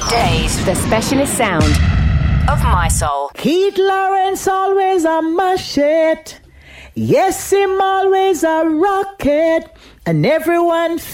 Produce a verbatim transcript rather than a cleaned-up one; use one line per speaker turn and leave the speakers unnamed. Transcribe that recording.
Days, the specialist sound of my soul.
Keith Lawrence always a mash it. Yes, him always a rocket. And everyone